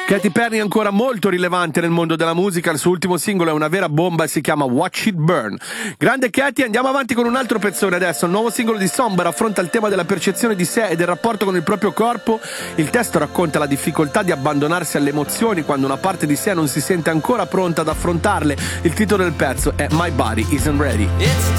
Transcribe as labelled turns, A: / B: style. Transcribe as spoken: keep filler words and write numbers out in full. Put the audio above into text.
A: Katy Perry è ancora molto rilevante nel mondo della musica, il suo ultimo singolo è una vera bomba e si chiama Watch It Burn. Grande Katy, andiamo avanti con un altro pezzone adesso, il nuovo singolo di Somber affronta il tema della percezione di sé e del rapporto con il proprio corpo. Il testo racconta la difficoltà di abbandonarsi alle emozioni quando una parte di sé non si sente ancora pronta ad affrontarle. Il titolo del pezzo è My Body Isn't Ready.
B: It's